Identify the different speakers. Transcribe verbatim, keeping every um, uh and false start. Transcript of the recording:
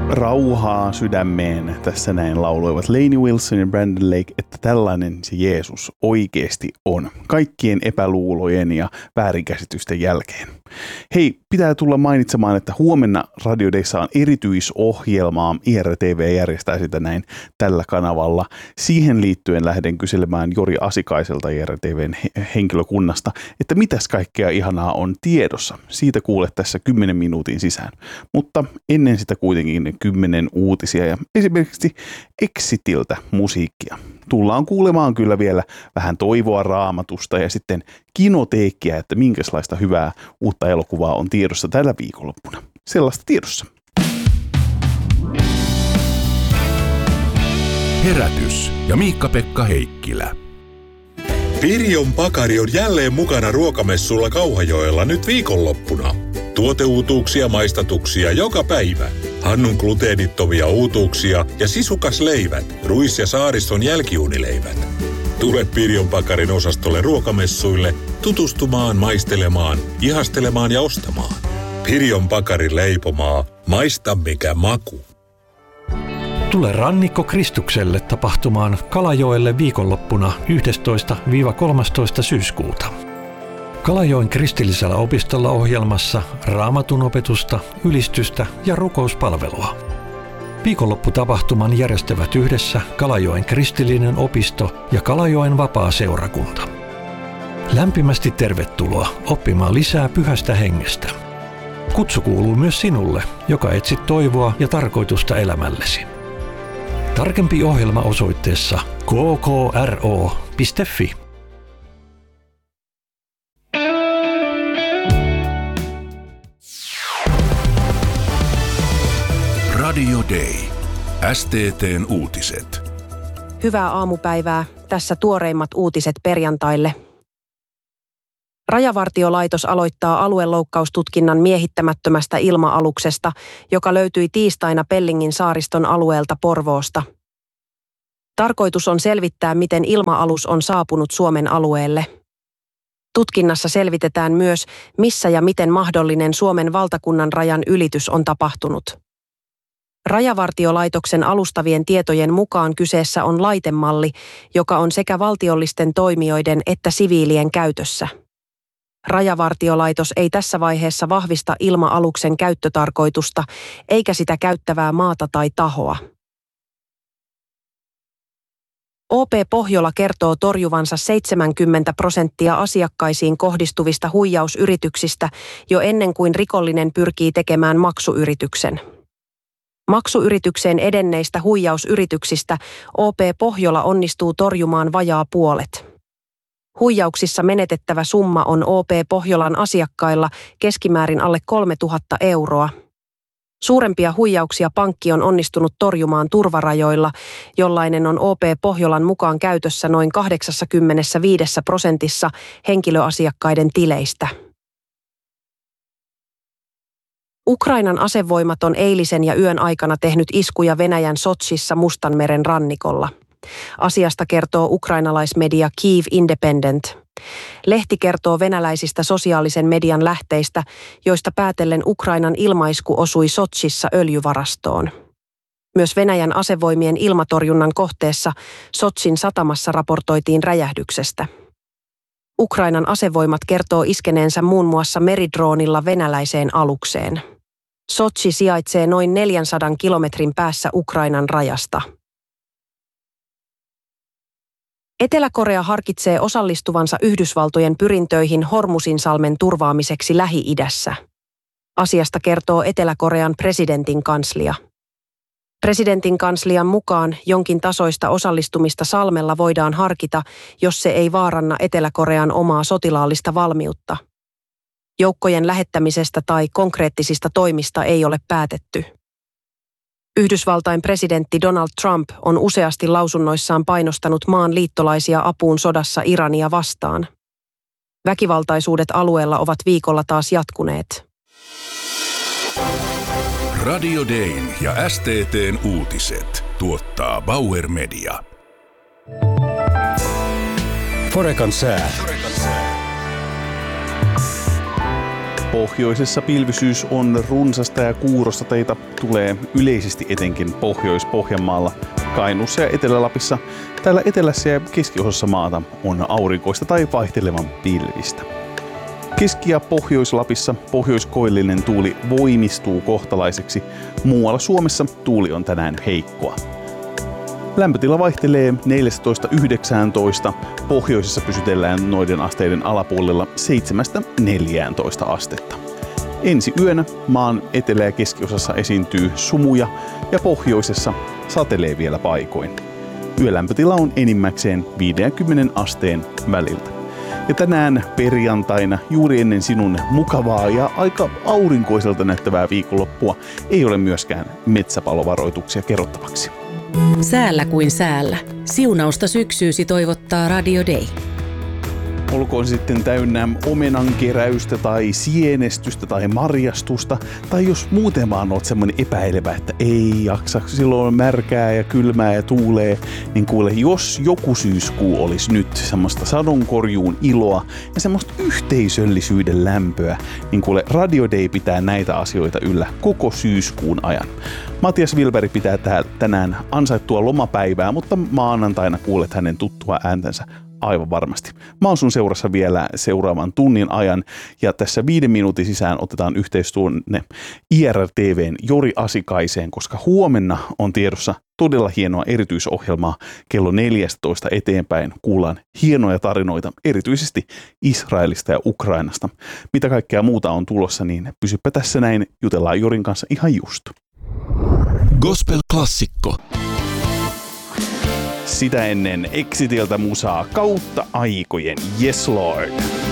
Speaker 1: Rauhaa sydämeen, tässä näin lauloivat Lainey Wilson ja Brandon Lake, että tällainen se Jeesus oikeasti on, kaikkien epäluulojen ja väärinkäsitysten jälkeen. Hei, pitää tulla mainitsemaan, että huomenna Radio Dayssa on erityisohjelmaa, I R T V järjestää sitä näin tällä kanavalla. Siihen liittyen lähden kyselemään Jori Asikaiselta I R T V:n henkilökunnasta, että mitäs kaikkea ihanaa on tiedossa. Siitä kuulet tässä kymmenen minuutin sisään, mutta ennen sitä kuitenkin kymmenen uutisia ja esimerkiksi Exitiltä musiikkia. Tullaan kuulemaan kyllä vielä vähän toivoa Raamatusta ja sitten kinoteekkiä, että minkälaista hyvää uutta elokuvaa on tiedossa tällä viikonloppuna. Sellaista tiedossa.
Speaker 2: Herätys ja Miikka-Pekka Heikkilä.
Speaker 3: Pirjon Pakari on jälleen mukana ruokamessulla Kauhajoella nyt viikonloppuna. Tuoteuutuuksia, maistatuksia joka päivä. Hannun gluteenittomia uutuuksia ja sisukas leivät, ruis- ja saariston jälkiuunileivät. Tule Pirjon Pakarin osastolle ruokamessuille tutustumaan, maistelemaan, ihastelemaan ja ostamaan. Pirjon Pakarin leipomaa. Maista mikä maku.
Speaker 4: Tule Rannikko Kristukselle tapahtumaan Kalajoelle viikonloppuna yhdestoista kolmastoista syyskuuta. Kalajoen kristillisellä opistolla ohjelmassa raamatun opetusta, ylistystä ja rukouspalvelua. Viikonlopputapahtuman järjestävät yhdessä Kalajoen kristillinen opisto ja Kalajoen vapaa-seurakunta. Lämpimästi tervetuloa oppimaan lisää pyhästä hengestä. Kutsu kuuluu myös sinulle, joka etsit toivoa ja tarkoitusta elämällesi. Tarkempi ohjelma osoitteessa k k r o piste f i.
Speaker 2: Radio Day. S T T:n uutiset.
Speaker 5: Hyvää aamupäivää. Tässä tuoreimmat uutiset perjantaille. Rajavartiolaitos aloittaa alueloukkaustutkinnan miehittämättömästä ilma-aluksesta, joka löytyi tiistaina Pellingin saariston alueelta Porvoosta. Tarkoitus on selvittää, miten ilma-alus on saapunut Suomen alueelle. Tutkinnassa selvitetään myös, missä ja miten mahdollinen Suomen valtakunnan rajan ylitys on tapahtunut. Rajavartiolaitoksen alustavien tietojen mukaan kyseessä on laitemalli, joka on sekä valtiollisten toimijoiden että siviilien käytössä. Rajavartiolaitos ei tässä vaiheessa vahvista ilma-aluksen käyttötarkoitusta eikä sitä käyttävää maata tai tahoa. O P Pohjola kertoo torjuvansa seitsemänkymmentä prosenttia asiakkaisiin kohdistuvista huijausyrityksistä jo ennen kuin rikollinen pyrkii tekemään maksuyrityksen. Maksuyritykseen edenneistä huijausyrityksistä O P Pohjola onnistuu torjumaan vajaa puolet. Huijauksissa menetettävä summa on O P Pohjolan asiakkailla keskimäärin alle kolmetuhatta euroa. Suurempia huijauksia pankki on onnistunut torjumaan turvarajoilla, jollainen on O P Pohjolan mukaan käytössä noin kahdeksankymmentäviisi prosentissa henkilöasiakkaiden tileistä. Ukrainan asevoimat on eilisen ja yön aikana tehnyt iskuja Venäjän Sotšissa Mustanmeren rannikolla. Asiasta kertoo ukrainalaismedia Kyiv Independent. Lehti kertoo venäläisistä sosiaalisen median lähteistä, joista päätellen Ukrainan ilmaisku osui Sotšissa öljyvarastoon. Myös Venäjän asevoimien ilmatorjunnan kohteessa Sotšin satamassa raportoitiin räjähdyksestä. Ukrainan asevoimat kertoo iskeneensä muun muassa meridroonilla venäläiseen alukseen. Sotši sijaitsee noin neljänsadan kilometrin päässä Ukrainan rajasta. Etelä-Korea harkitsee osallistuvansa Yhdysvaltojen pyrintöihin Hormuzinsalmen turvaamiseksi Lähi-idässä. Asiasta kertoo Etelä-Korean presidentin kanslia. Presidentin kanslian mukaan jonkin tasoista osallistumista salmella voidaan harkita, jos se ei vaaranna Etelä-Korean omaa sotilaallista valmiutta. Joukkojen lähettämisestä tai konkreettisista toimista ei ole päätetty. Yhdysvaltain presidentti Donald Trump on useasti lausunnoissaan painostanut maan liittolaisia apuun sodassa Irania vastaan. Väkivaltaisuudet alueella ovat viikolla taas jatkuneet.
Speaker 2: Radio Dayn ja S T T:n uutiset tuottaa Bauer Media.
Speaker 6: Forecan sää.
Speaker 1: Pohjoisessa pilvisyys on runsasta ja kuurosta teitä tulee yleisesti etenkin Pohjois-Pohjanmaalla, Kainuussa ja Etelä-Lapissa. Täällä etelässä ja keskiosassa maata on aurinkoista tai vaihtelevan pilvistä. Keski- ja Pohjois-Lapissa pohjoiskoillinen tuuli voimistuu kohtalaiseksi. Muualla Suomessa tuuli on tänään heikkoa. Lämpötila vaihtelee neljätoista yhdeksäntoista. Pohjoisessa pysytellään noiden asteiden alapuolella seitsemästä neljääntoista astetta. Ensi yönä maan etelä- ja keskiosassa esiintyy sumuja ja pohjoisessa satelee vielä paikoin. Yölämpötila on enimmäkseen viidenkymmenen asteen väliltä. Ja tänään perjantaina, juuri ennen sinun mukavaa ja aika aurinkoiselta näyttävää viikonloppua, ei ole myöskään metsäpalovaroituksia kerrottavaksi.
Speaker 6: Säällä kuin säällä. Siunausta syksyysi toivottaa Radio Day.
Speaker 1: Olkoon sitten täynnä omenankeräystä tai sienestystä tai marjastusta, tai jos muuten vaan oot semmoinen epäilevä, että ei jaksa, silloin on märkää ja kylmää ja tuulee, niin kuule, jos joku syyskuu olisi nyt semmoista sadonkorjuun iloa ja semmoista yhteisöllisyyden lämpöä, niin kuule, Radio Day pitää näitä asioita yllä koko syyskuun ajan. Matias Wilberg pitää täällä tänään ansaittua lomapäivää, mutta maanantaina kuulet hänen tuttua ääntänsä aivan varmasti. Mä oon sun seurassa vielä seuraavan tunnin ajan ja tässä viiden minuutin sisään otetaan yhteys tuonne I R T V:n Jori Asikaiseen, koska huomenna on tiedossa todella hienoa erityisohjelmaa kello neljätoista eteenpäin. Kuullaan hienoja tarinoita erityisesti Israelista ja Ukrainasta. Mitä kaikkea muuta on tulossa, niin pysyppä tässä näin, jutellaan Jorin kanssa ihan just.
Speaker 2: Gospel-klassikko.
Speaker 1: Sitä ennen Exitiltä musaa kautta aikojen. Yes Lord.